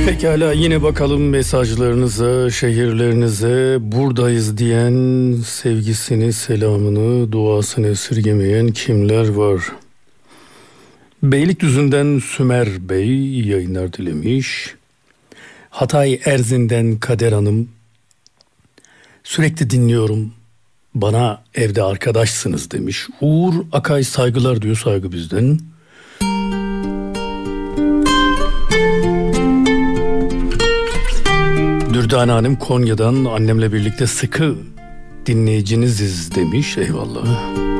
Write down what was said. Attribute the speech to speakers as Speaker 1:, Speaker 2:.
Speaker 1: Pekala, yine bakalım mesajlarınıza, şehirlerinize. Buradayız diyen, sevgisini, selamını, duasını esirgemeyen kimler var? Beylikdüzü'nden Sümer Bey yayınlar dilemiş. Hatay Erzin'den Kader Hanım, sürekli dinliyorum, bana evde arkadaşsınız demiş. Uğur Akay saygılar diyor, saygı bizden. Dürdane Hanım Konya'dan, annemle birlikte sıkı dinleyiciniziz demiş, eyvallah.